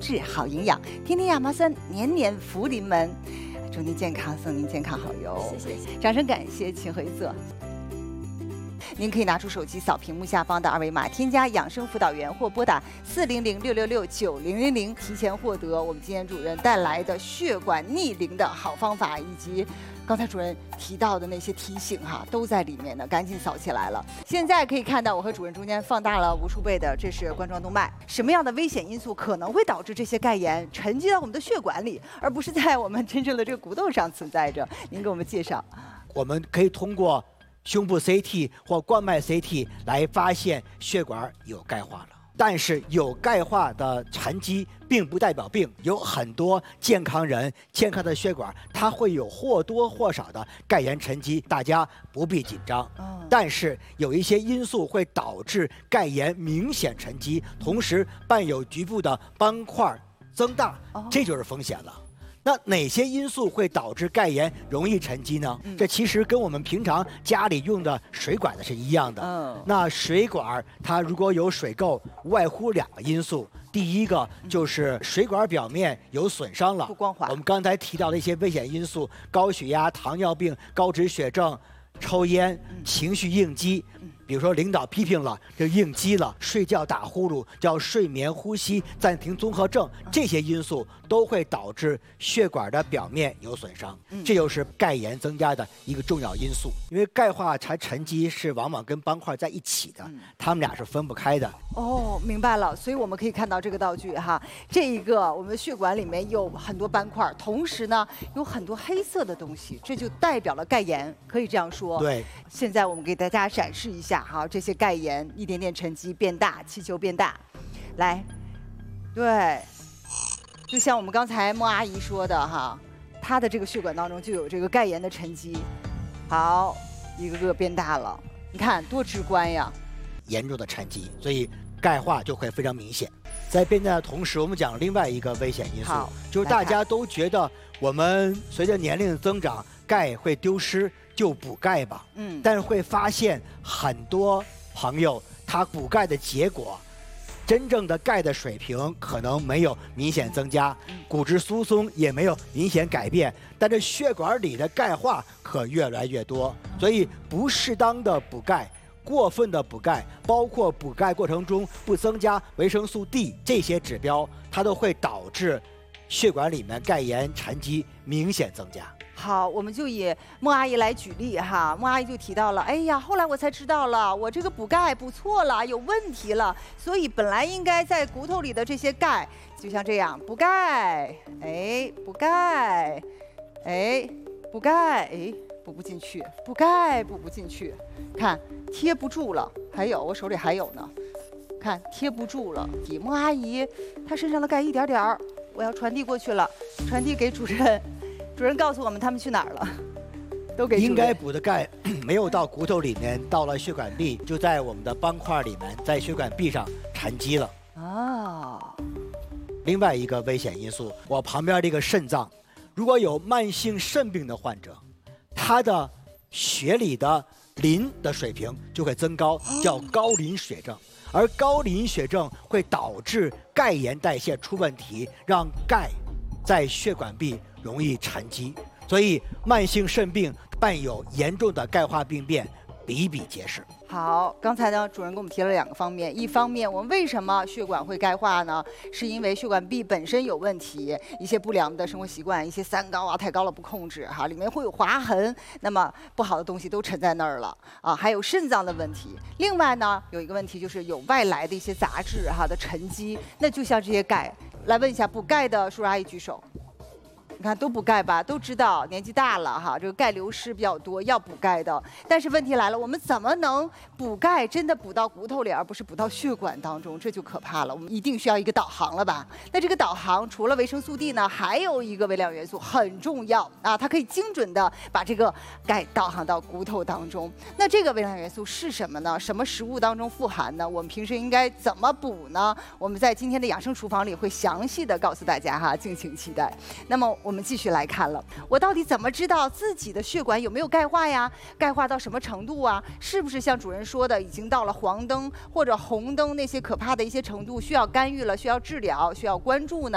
质好营养，天天亚麻酸，年年福临门。祝您健康，送您健康好油。 谢谢。 掌声感谢，请回座。您可以拿出手机扫屏幕下方的二维码，添加养生辅导员或拨打400-666-9000，提前获得我们今天主任带来的血管逆龄的好方法，以及刚才主任提到的那些提醒哈，都在里面呢，赶紧扫起来了。现在可以看到我和主任中间放大了无数倍的，这是冠状动脉。什么样的危险因素可能会导致这些钙盐沉积到我们的血管里，而不是在我们真正的这个骨头上存在着？您给我们介绍。 我们可以通过胸部 CT 或冠脉 CT 来发现血管有钙化了。但是有钙化的沉积并不代表病，有很多健康人健康的血管，它会有或多或少的钙盐沉积，大家不必紧张。但是有一些因素会导致钙盐明显沉积，同时伴有局部的斑块增大，这就是风险了。那哪些因素会导致钙盐容易沉积呢？这其实跟我们平常家里用的水管的是一样的。那水管它如果有水垢，无外乎2个因素。第一个就是水管表面有损伤了， 不光滑。 我们刚才提到的一些危险因素，高血压、糖尿病、高脂血症、抽烟、情绪应激。比如说领导批评了，就应激了；睡觉打呼噜叫睡眠呼吸暂停综合症，这些因素都会导致血管的表面有损伤，这就是钙盐增加的一个重要因素。因为钙化沉积是往往跟斑块在一起的，它们俩是分不开的。 哦，明白了。所以我们可以看到这个道具哈，这一个我们的血管里面有很多斑块，同时呢有很多黑色的东西，这就代表了钙盐，可以这样说。 对。 现在我们给大家展示一下哈，这些钙盐一点点沉积变大，气球变大，来，对，就像我们刚才莫阿姨说的哈，她的这个血管当中就有这个钙盐的沉积，好，一个个变大了，你看多直观呀！ 严重的沉积，所以钙化就会非常明显。在变大的同时，我们讲另外一个危险因素，就是大家都觉得我们随着年龄的增长，钙会丢失，就补钙吧。但是会发现很多朋友他补钙的结果，真正的钙的水平可能没有明显增加，骨质疏松也没有明显改变，但是血管里的钙化可越来越多。所以不适当的补钙，过分的补钙，包括补钙过程中不增加维生素 D 这些指标，它都会导致血管里面钙盐沉积明显增加。 好，我们就以莫阿姨来举例哈。莫阿姨就提到了，哎呀，后来我才知道了，我这个补钙补错了，有问题了。所以本来应该在骨头里的这些钙，就像这样补钙，哎，补钙，哎，补钙，哎，补不进去，补钙补不进去，看贴不住了。还有我手里还有呢，看贴不住了。莫阿姨她身上的钙一点点儿，我要传递过去了，传递给主任。主任告诉我们他们去哪儿了，都给应该补的钙没有到骨头里面，到了血管壁，就在我们的斑块里面，在血管壁上沉积了。另外一个危险因素，我旁边这个肾脏，如果有慢性肾病的患者，他的血里的磷的水平就会增高，叫高磷血症。而高磷血症会导致钙盐代谢出问题，让钙在血管壁容易沉积，所以慢性肾病伴有严重的钙化病变比比皆是。 好，刚才呢，主任给我们提了2个方面。一方面，我们为什么血管会钙化呢？是因为血管壁本身有问题，一些不良的生活习惯，一些三高啊，太高了不控制哈，里面会有划痕，那么不好的东西都沉在那儿了啊。还有肾脏的问题。另外呢，有一个问题就是有外来的一些杂质哈的沉积，那就像这些钙。来问一下补钙的叔叔阿姨举手。你看都补钙吧，都知道年纪大了哈，这个钙流失比较多，要补钙的。但是问题来了，我们怎么能补钙真的补到骨头里，而不是补到血管当中？这就可怕了。我们一定需要一个导航了吧？那这个导航除了维生素 D 呢，还有一个微量元素很重要啊，它可以精准的把这个钙导航到骨头当中。那这个微量元素是什么呢？什么食物当中富含呢？我们平时应该怎么补呢？我们在今天的养生厨房里会详细的告诉大家哈，敬请期待。那么我们继续来看了，我到底怎么知道自己的血管有没有钙化呀？钙化到什么程度啊？是不是像主任说的，已经到了黄灯或者红灯那些可怕的一些程度，需要干预了，需要治疗，需要关注呢？